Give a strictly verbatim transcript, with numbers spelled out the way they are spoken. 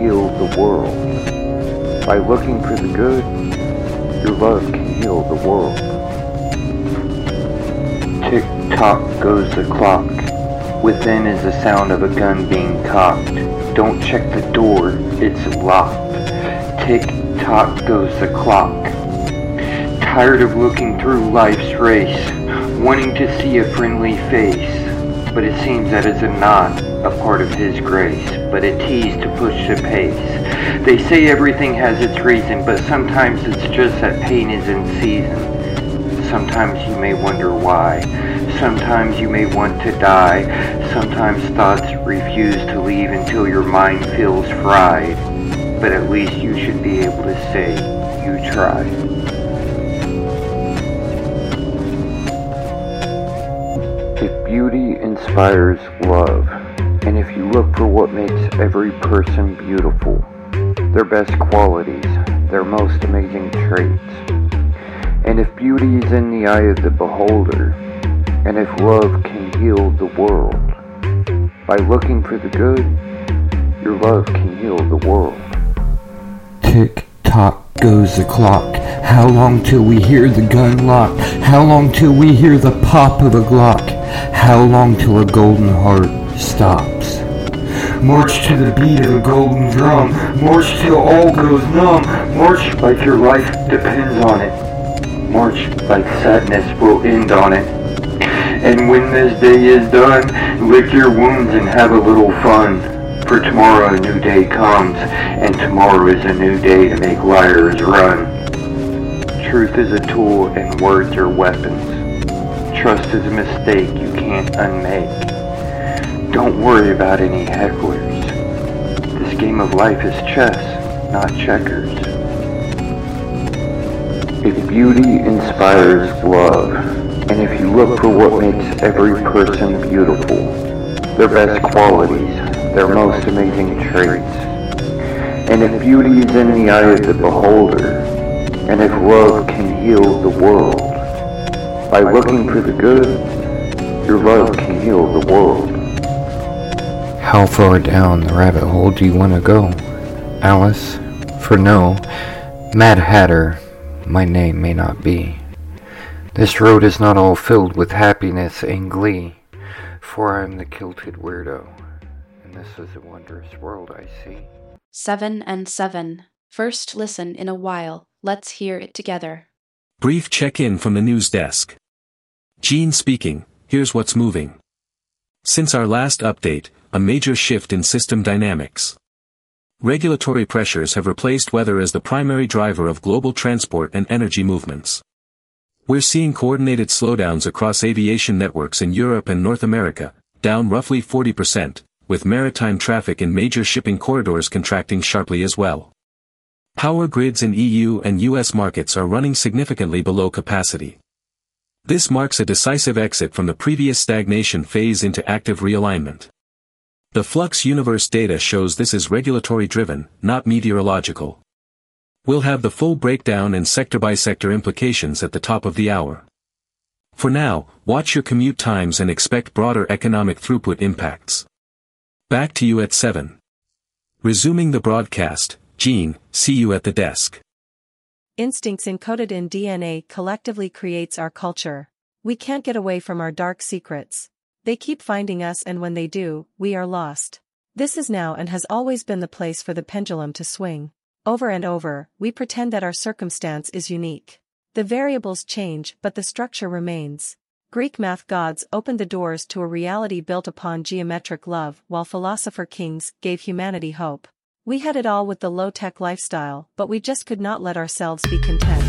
heal the world. By looking for the good, your love can heal the world. Tick-tock goes the clock. Within is the sound of a gun being cocked. Don't check the door, it's locked. Tick-tock goes the clock. Tired of looking through life's race, wanting to see a friendly face. But it seems that it's a not a part of his grace, but a tease to push the pace. They say everything has its reason, but sometimes it's just that pain is in season. Sometimes you may wonder why. Sometimes you may want to die. Sometimes thoughts refuse to leave until your mind feels fried. But at least you should be able to say you tried. If beauty inspires love, and if you look for what makes every person beautiful, their best qualities, their most amazing traits, and if beauty is in the eye of the beholder, and if love can heal the world, by looking for the good, your love can heal the world. Tick-tock goes the clock. How long till we hear the gun lock? How long till we hear the pop of a Glock? How long till a golden heart stops? March to the beat of a golden drum. March till all goes numb. March like your life depends on it. March like sadness will end on it. And when this day is done, lick your wounds and have a little fun. For tomorrow a new day comes, and tomorrow is a new day to make liars run. Truth is a tool and words are weapons. Trust is a mistake you can't unmake. Don't worry about any hecklers. This game of life is chess, not checkers. If beauty inspires love, and if you look for what makes every person beautiful, their best qualities, their most amazing traits, and if beauty is in the eye of the beholder, and if love can heal the world, by looking for the good, your love can heal the world. How far down the rabbit hole do you want to go, Alice? For no, Mad Hatter, my name may not be. This road is not all filled with happiness and glee, for I am the kilted weirdo, and this is a wondrous world I see. Seven and seven. First listen in a while, let's hear it together. Brief check-in from the news desk. Gene speaking, here's what's moving. Since our last update, a major shift in system dynamics. Regulatory pressures have replaced weather as the primary driver of global transport and energy movements. We're seeing coordinated slowdowns across aviation networks in Europe and North America, down roughly forty percent, with maritime traffic in major shipping corridors contracting sharply as well. Power grids in E U and U S markets are running significantly below capacity. This marks a decisive exit from the previous stagnation phase into active realignment. The Flux Universe data shows this is regulatory-driven, not meteorological. We'll have the full breakdown and sector-by-sector implications at the top of the hour. For now, watch your commute times and expect broader economic throughput impacts. Back to you at seven. Resuming the broadcast, Gene, see you at the desk. Instincts encoded in D N A collectively creates our culture. We can't get away from our dark secrets. They keep finding us, and when they do, we are lost. This is now and has always been the place for the pendulum to swing. Over and over, we pretend that our circumstance is unique. The variables change, but the structure remains. Greek math gods opened the doors to a reality built upon geometric love, while philosopher kings gave humanity hope. We had it all with the low-tech lifestyle, but we just could not let ourselves be content.